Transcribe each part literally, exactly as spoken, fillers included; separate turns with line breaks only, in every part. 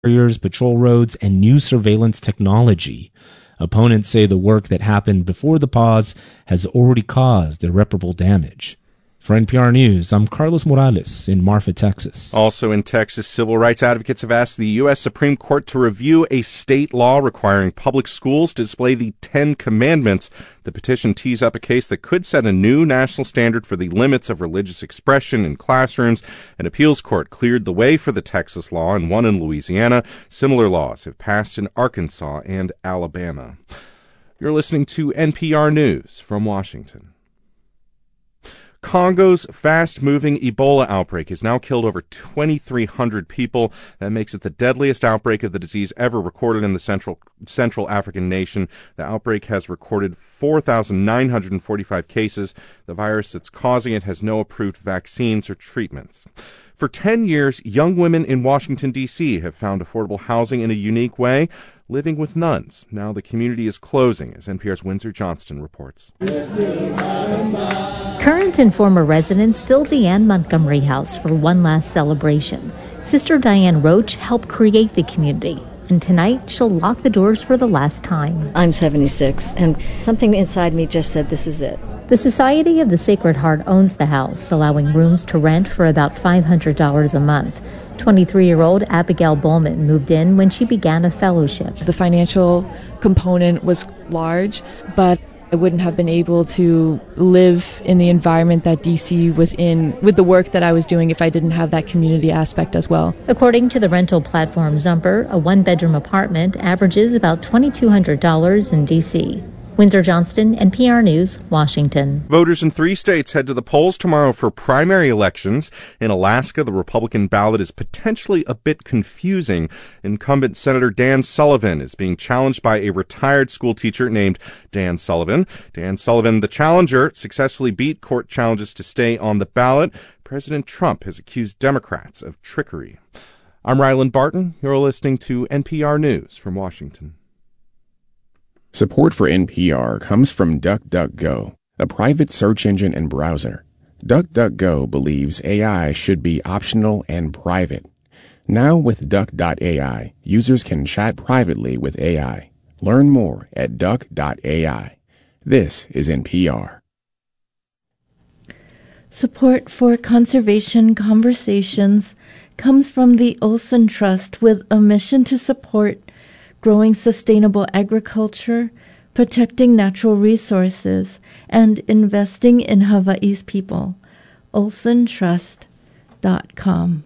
barriers, patrol roads, and new surveillance technology. Opponents say the work that happened before the pause has already caused irreparable damage. For N P R News, I'm Carlos Morales in Marfa, Texas.
Also in Texas, civil rights advocates have asked the U S Supreme Court to review a state law requiring public schools to display the Ten Commandments. The petition tees up a case that could set a new national standard for the limits of religious expression in classrooms. An appeals court cleared the way for the Texas law and one in Louisiana. Similar laws have passed in Arkansas and Alabama. You're listening to N P R News from Washington. Congo's fast-moving Ebola outbreak has now killed over twenty-three hundred people. That makes it the deadliest outbreak of the disease ever recorded in the Central Central African nation. The outbreak has recorded four thousand nine hundred forty-five cases. The virus that's causing it has no approved vaccines or treatments. For ten years, young women in Washington, D C have found affordable housing in a unique way, living with nuns. Now the community is closing, as N P R's Windsor Johnston reports.
Current and former residents filled the Anne Montgomery House for one last celebration. Sister Diane Roach helped create the community, and tonight she'll lock the doors for the last time.
I'm seventy-six, and something inside me just said, this is it.
The Society of the Sacred Heart owns the house, allowing rooms to rent for about five hundred dollars a month. twenty-three-year-old Abigail Bowman moved in when she began a fellowship.
The financial component was large, but I wouldn't have been able to live in the environment that D C was in with the work that I was doing if I didn't have that community aspect as well.
According to the rental platform Zumper, a one-bedroom apartment averages about two thousand two hundred dollars in D C. Windsor Johnston, N P R News, Washington.
Voters in three states head to the polls tomorrow for primary elections. In Alaska, the Republican ballot is potentially a bit confusing. Incumbent Senator Dan Sullivan is being challenged by a retired school teacher named Dan Sullivan. Dan Sullivan, the challenger, successfully beat court challenges to stay on the ballot. President Trump has accused Democrats of trickery. I'm Ryland Barton. You're listening to N P R News from Washington.
Support for N P R comes from DuckDuckGo, a private search engine and browser. DuckDuckGo believes A I should be optional and private. Now with Duck dot A I, users can chat privately with A I. Learn more at Duck dot A I. This is N P R.
Support for conservation conversations comes from the Olson Trust with a mission to support growing sustainable agriculture, protecting natural resources, and investing in Hawaii's people. olson trust dot com.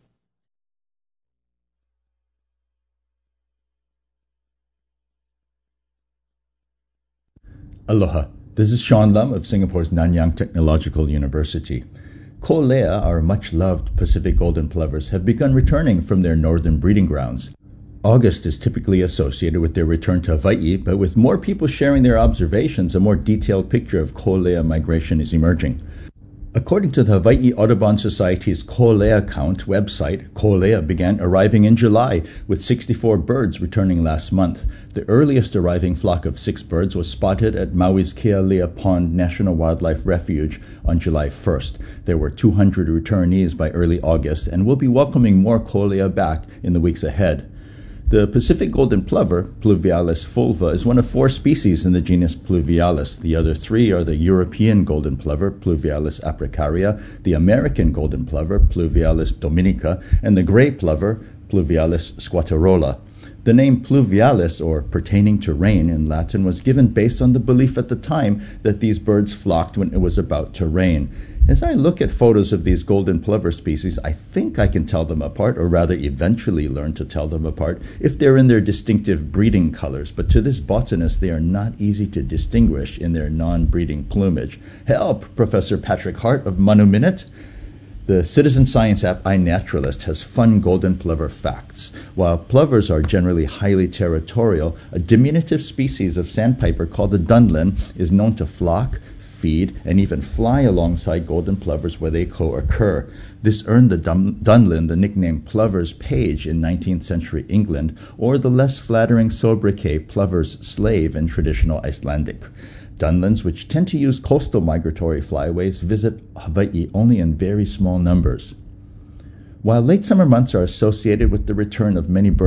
Aloha. This is Sean Lum of Singapore's Nanyang Technological University. Ko Lea, our much-loved Pacific golden plovers, have begun returning from their northern breeding grounds. August is typically associated with their return to Hawaii, but with more people sharing their observations, a more detailed picture of Ko Lea migration is emerging. According to the Hawaii Audubon Society's Ko Lea count website, Ko Lea began arriving in July, with sixty-four birds returning last month. The earliest arriving flock of six birds was spotted at Maui's Kealea Pond National Wildlife Refuge on July first. There were two hundred returnees by early August, and we'll be welcoming more Ko Lea back in the weeks ahead. The Pacific golden plover, Pluvialis fulva, is one of four species in the genus Pluvialis. The other three are the European golden plover, Pluvialis apricaria, the American golden plover, Pluvialis dominica, and the gray plover, Pluvialis squatarola. The name pluvialis, or pertaining to rain in Latin, was given based on the belief at the time that these birds flocked when it was about to rain. As I look at photos of these golden plover species, I think I can tell them apart, or rather eventually learn to tell them apart, if they're in their distinctive breeding colors. But to this botanist, they are not easy to distinguish in their non-breeding plumage. Help, Professor Patrick Hart of Manu Minute. The citizen science app iNaturalist has fun golden plover facts. While plovers are generally highly territorial, a diminutive species of sandpiper called the dunlin is known to flock, feed, and even fly alongside golden plovers where they co-occur. This earned the dun- dunlin the nickname plover's page in nineteenth century England, or the less flattering sobriquet plover's slave in traditional Icelandic. Dunlins, which tend to use coastal migratory flyways, visit Hawaii only in very small numbers. While late summer months are associated with the return of many birds,